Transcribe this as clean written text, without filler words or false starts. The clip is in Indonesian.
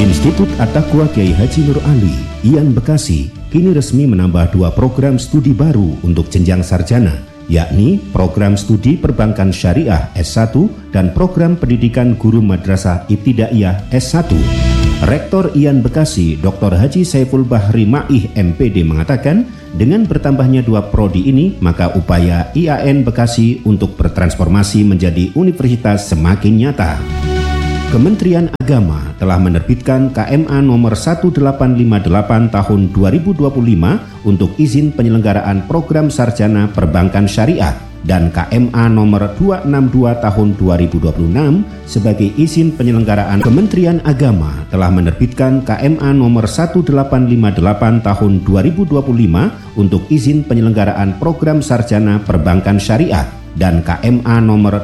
Institut At-Taqwa Kiai Haji Nur Ali, IAN Bekasi, kini resmi menambah 2 program studi baru untuk jenjang sarjana, yakni program studi perbankan syariah S1 dan program pendidikan guru madrasah ibtidaiyah S1. Rektor IAN Bekasi, Dr. Haji Saiful Bahri Ma'ih MPD mengatakan, dengan bertambahnya 2 prodi ini, maka upaya IAN Bekasi untuk bertransformasi menjadi universitas semakin nyata. Kementerian Agama telah menerbitkan KMA nomor 1858 tahun 2025 untuk izin penyelenggaraan program sarjana perbankan syariah dan KMA nomor 262 tahun 2026 sebagai izin penyelenggaraan. Kementerian Agama telah menerbitkan KMA nomor 1858 tahun 2025 untuk izin penyelenggaraan program sarjana perbankan syariah dan KMA nomor